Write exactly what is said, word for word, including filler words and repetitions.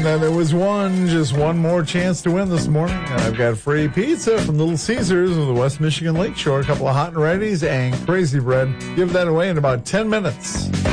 And uh, there was one, just one more chance to win this morning. I've got free pizza from Little Caesars of the West Michigan Lakeshore, a couple of hot and ready's, and Crazy Bread. Give that away in about ten minutes.